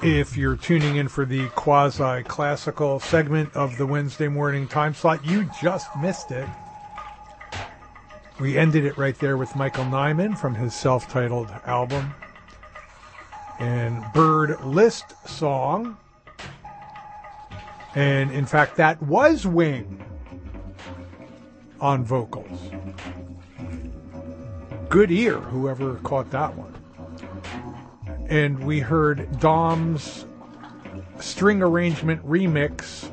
If you're tuning in for the quasi-classical segment of the Wednesday morning time slot, you just missed it. We ended it right there with Michael Nyman from his self-titled album. And Bird List Song. And in fact, that was Wing on vocals. Good ear, whoever caught that one. And we heard Dom's string arrangement remix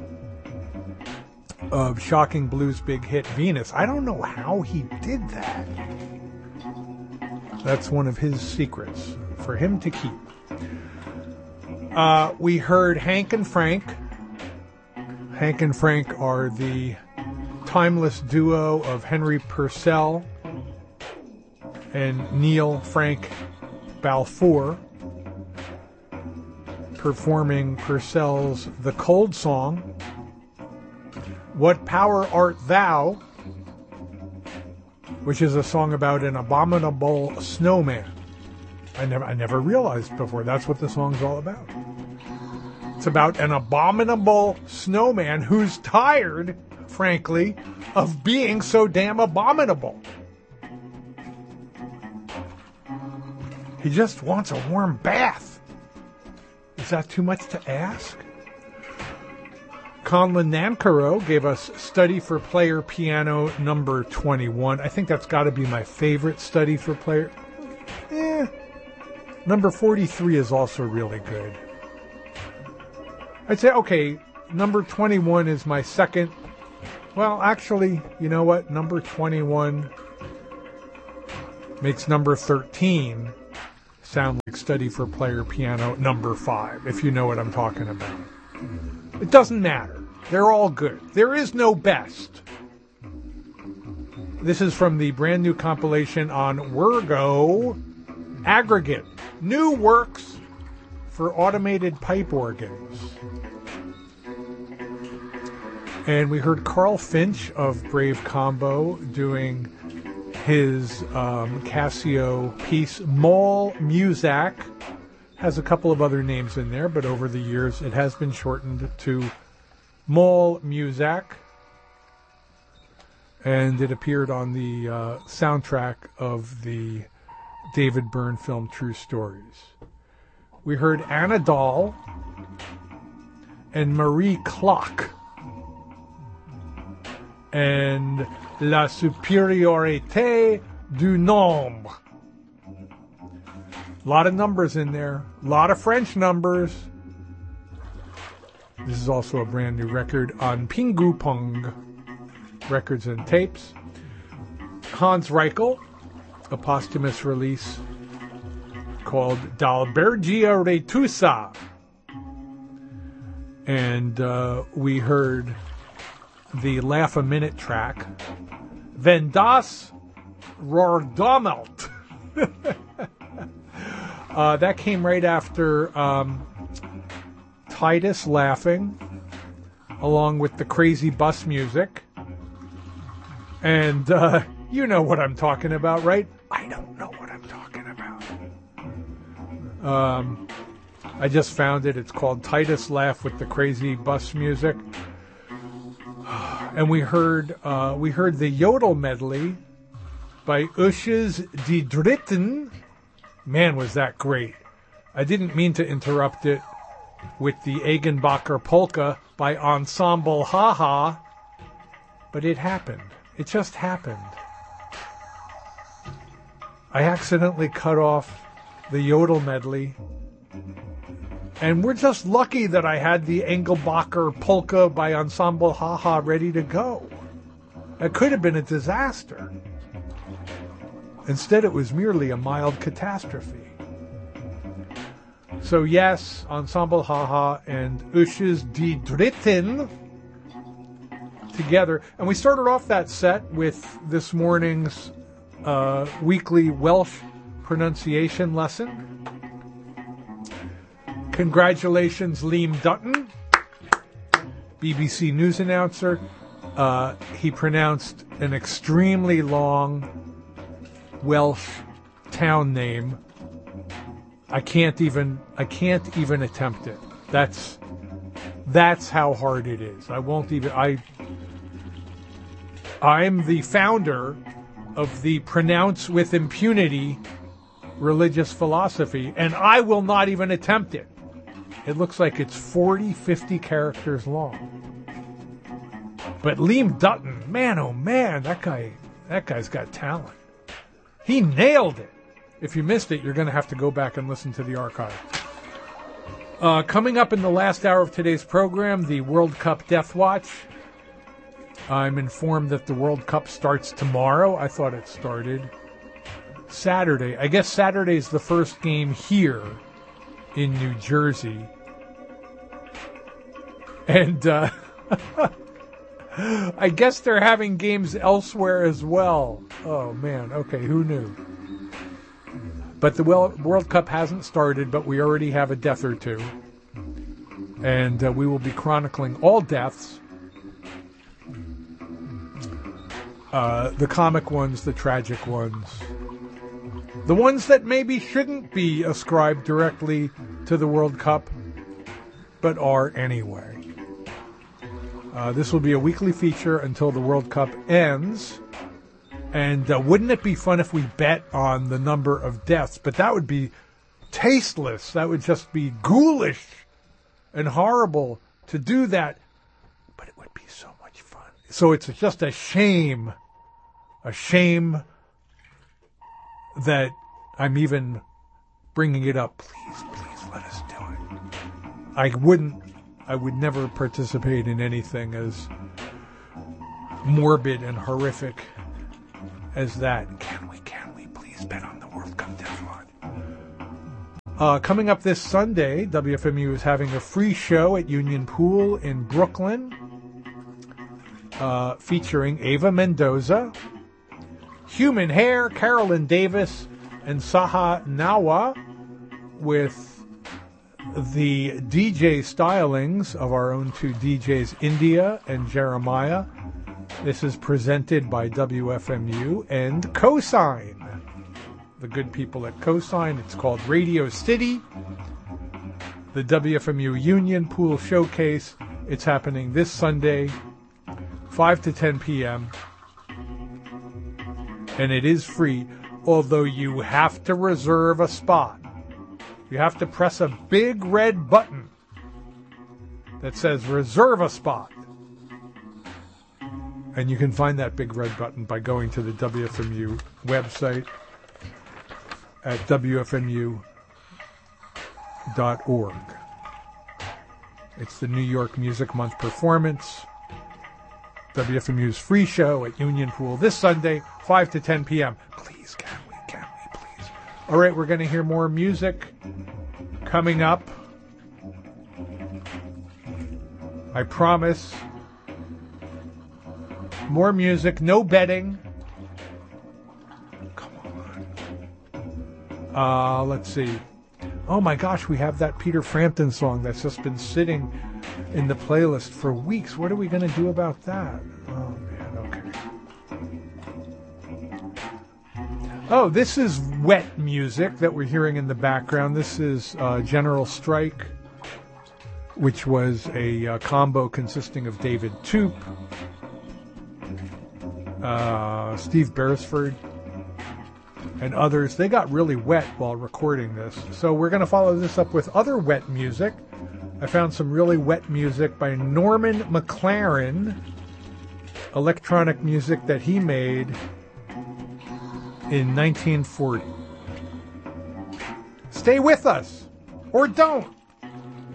of Shocking Blues' big hit Venus. I don't know how he did that. That's one of his secrets for him to keep. We heard Hank and Frank. Hank and Frank are the timeless duo of Henry Purcell and Neil Frank Balfour, performing Purcell's The Cold Song, What Power Art Thou, which is a song about an abominable snowman. I never realized before that's what the song's all about. It's about an abominable snowman who's tired, frankly, of being so damn abominable. He just wants a warm bath. Is that too much to ask? Conlon Nankoro gave us Study for Player Piano number 21. I think that's got to be my favorite Study for Player. Number 43 is also really good. I'd say, okay, number 21 is my second. Well, actually, you know what? Number 21 makes number 13 sound like Study for Player Piano number 5, if you know what I'm talking about. It doesn't matter. They're all good. There is no best. This is from the brand new compilation on Wergo Aggregate. New works for automated pipe organs. And we heard Carl Finch of Brave Combo doing his Casio piece, Moll Muzak. Has a couple of other names in there, but over the years it has been shortened to Moll Muzak. And it appeared on the soundtrack of the David Byrne film True Stories. We heard Anna Dahl and Marie Clock and La Supériorité du Nombre. A lot of numbers in there. A lot of French numbers. This is also a brand new record on Pingu Pong Records and Tapes. Hans Reichel, a posthumous release called D'Albergia Retusa. And we heard the Laugh a Minute track, Vendas Rordomelt. That came right after Titus Laughing, along with the crazy bus music. And you know what I'm talking about, right? I don't know what I'm talking about. I just found it. It's called Titus Laugh with the Crazy Bus Music. And we heard the Yodel medley by Ushes Die Dritten. Man, was that great. I didn't mean to interrupt it with the Egenbacher polka by Ensemble Haha, but it happened. It just happened. I accidentally cut off the Yodel medley, and we're just lucky that I had the Engelbacher polka by Ensemble Haha ready to go. It could have been a disaster. Instead, it was merely a mild catastrophe. So yes, Ensemble Haha and Ushes Die Dritten together. And we started off that set with this morning's weekly Welsh pronunciation lesson. Congratulations, Liam Dutton, BBC News announcer. He pronounced an extremely long Welsh town name I can't even attempt it. That's how hard it is. I won't even. I'm the founder of the pronounce with impunity religious philosophy, and I will not even attempt it. It looks like it's 40, 50 characters long. But Liam Dutton, man, oh man, that guy's got talent. He nailed it. If you missed it, you're going to have to go back and listen to the archive. Coming up in the last hour of today's program, the World Cup Death Watch. I'm informed that the World Cup starts tomorrow. I thought it started Saturday. I guess Saturday's the first game here in New Jersey. And I guess they're having games elsewhere as well. Oh, man. Okay, who knew? But the World Cup hasn't started, but we already have a death or two. And we will be chronicling all deaths. The comic ones, the tragic ones. The ones that maybe shouldn't be ascribed directly to the World Cup, but are anyway. This will be a weekly feature until the World Cup ends. And wouldn't it be fun if we bet on the number of deaths? But that would be tasteless. That would just be ghoulish and horrible to do that. But it would be so much fun. So it's just a shame that I'm even bringing it up. Please let us do it. I would never participate in anything as morbid and horrific as that. Can we please bet on the World Cup Death Watch? Coming up this Sunday, WFMU is having a free show at Union Pool in Brooklyn, featuring Ava Mendoza, Human Hair, Carolyn Davis, and Saha Nawa, with the DJ stylings of our own two DJs, India and Jeremiah. This is presented by WFMU and Cosign, the good people at Cosign. It's called Radio City, the WFMU Union Pool Showcase. It's happening this Sunday, 5 to 10 p.m., and it is free, although you have to reserve a spot. You have to press a big red button that says reserve a spot. And you can find that big red button by going to the WFMU website at WFMU.org. It's the New York Music Month performance. WFMU's free show at Union Pool this Sunday, 5 to 10 p.m. Please, can we, please? All right, we're going to hear more music coming up. I promise. More music, no betting. Come on. Let's see. Oh my gosh, we have that Peter Frampton song that's just been sitting in the playlist for weeks. What are we going to do about that? Oh man, okay. Oh, this is wet music that we're hearing in the background. This is General Strike, which was a combo consisting of David Toop, Steve Beresford, and others. They got really wet while recording this. So we're going to follow this up with other wet music. I found some really wet music by Norman McLaren, electronic music that he made in 1940. Stay with us, or don't.